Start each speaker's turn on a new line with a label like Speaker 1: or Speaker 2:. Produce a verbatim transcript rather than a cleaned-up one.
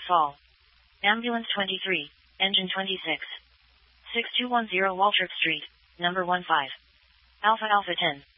Speaker 1: Fall. Ambulance twenty-three, Engine twenty-six. six two one zero Waltrip Street, number one five. Alpha Alpha ten.